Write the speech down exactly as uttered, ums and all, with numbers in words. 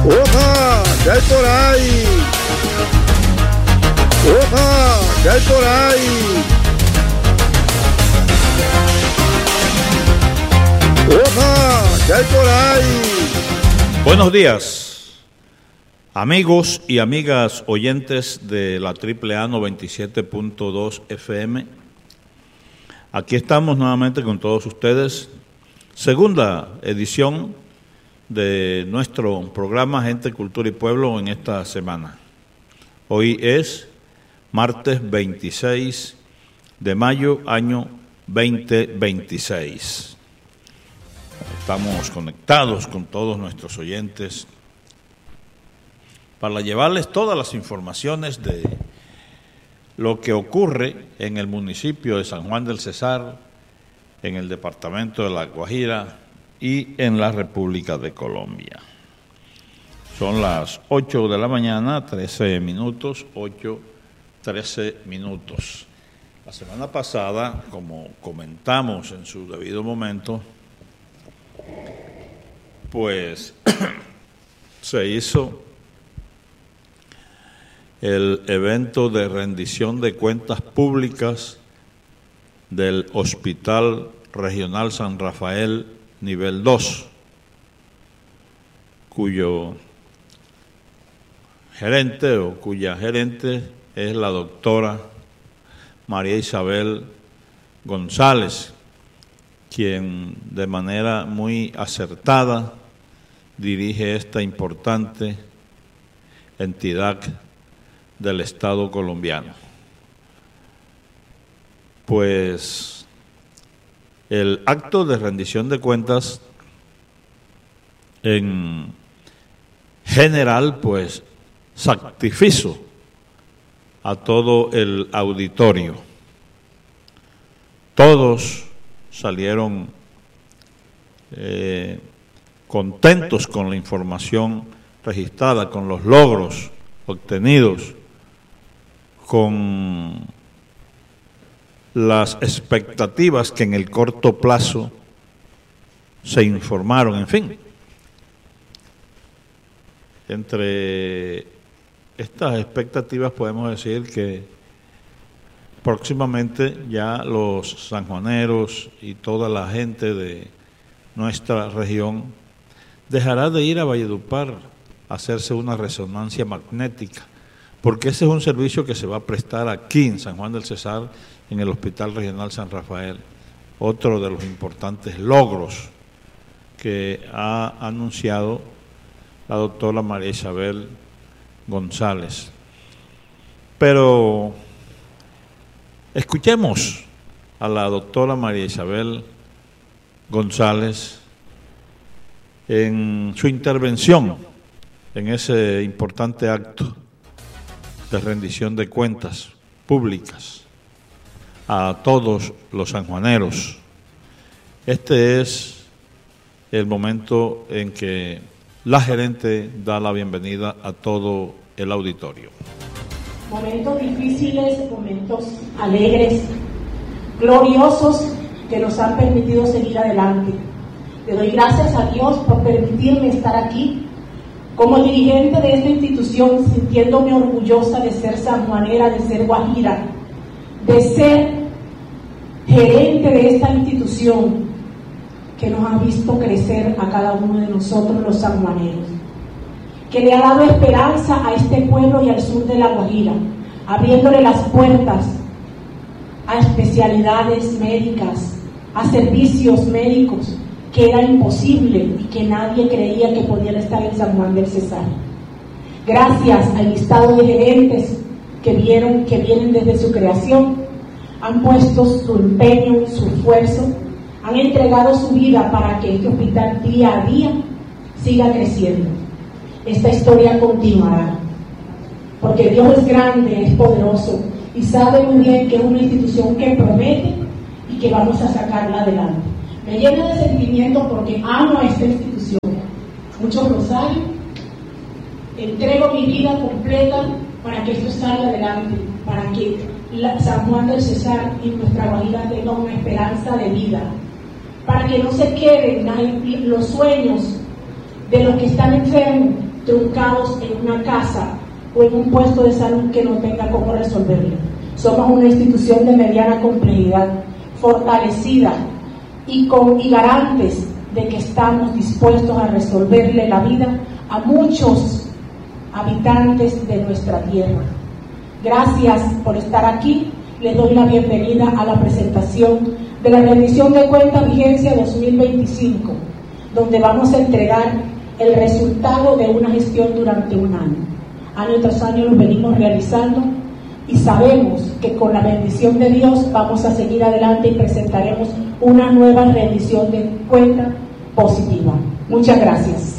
¡Oja! ¿Qué hay por ahí? ¡Oja! ¿Qué hay por ahí? ¡Oja! ¿Qué hay por ahí? Buenos días, amigos y amigas oyentes de la Triple A noventa y siete punto dos F M. Aquí estamos nuevamente con todos ustedes. Segunda edición de nuestro programa Gente, Cultura y Pueblo en esta semana. Hoy es martes veintiséis de mayo, año veinte veintiséis. Estamos conectados con todos nuestros oyentes para llevarles todas las informaciones de lo que ocurre en el municipio de San Juan del Cesar, en el departamento de La Guajira y en la República de Colombia. Son las ocho de la mañana, trece minutos, ocho, trece minutos. La semana pasada, como comentamos en su debido momento, pues se hizo el evento de rendición de cuentas públicas del Hospital Regional San Rafael nivel dos, cuyo gerente o cuya gerente es la doctora María Isabel González, quien de manera muy acertada dirige esta importante entidad del Estado colombiano. Pues el acto de rendición de cuentas en general pues satisfizo a todo el auditorio. Todos salieron eh, contentos con la información registrada, con los logros obtenidos, con las expectativas que en el corto plazo se informaron, en fin. Entre estas expectativas podemos decir que próximamente ya los sanjuaneros y toda la gente de nuestra región dejará de ir a Valledupar a hacerse una resonancia magnética, porque ese es un servicio que se va a prestar aquí en San Juan del Cesar, en el Hospital Regional San Rafael, otro de los importantes logros que ha anunciado la doctora María Isabel González. Pero escuchemos a la doctora María Isabel González en su intervención en ese importante acto de rendición de cuentas públicas a todos los sanjuaneros. Este es el momento en que la gerente da la bienvenida a todo el auditorio. Momentos difíciles, momentos alegres, gloriosos, que nos han permitido seguir adelante. Le doy gracias a Dios por permitirme estar aquí como dirigente de esta institución, sintiéndome orgullosa de ser sanjuanera, de ser guajira, de ser gerente de esta institución que nos ha visto crecer a cada uno de nosotros los sanjuaneros, que le ha dado esperanza a este pueblo y al sur de La Guajira, abriéndole las puertas a especialidades médicas, a servicios médicos que era imposible y que nadie creía que podían estar en San Juan del Cesar. Gracias al listado de gerentes que vieron, que vienen desde su creación, han puesto su empeño, su esfuerzo, han entregado su vida para que este hospital día a día siga creciendo. Esta historia continuará, porque Dios es grande, es poderoso y sabe muy bien que es una institución que promete y que vamos a sacarla adelante. Me llena de sentimiento porque amo a esta institución. Muchos lo saben. Entrego mi vida completa para que esto salga adelante, para que la, San Juan del Cesar y nuestra Guajira tenga una esperanza de vida, para que no se queden los sueños de los que están enfermos encerrados en una casa o en un puesto de salud que no tenga cómo resolverlo. Somos una institución de mediana complejidad, fortalecida y, con, y garantes de que estamos dispuestos a resolverle la vida a muchos habitantes de nuestra tierra. Gracias por estar aquí. Les doy la bienvenida a la presentación de la rendición de cuentas vigencia dos mil veinticinco, donde vamos a entregar el resultado de una gestión durante un año. Año tras año lo venimos realizando y sabemos que con la bendición de Dios vamos a seguir adelante y presentaremos una nueva rendición de cuentas positiva. Muchas gracias.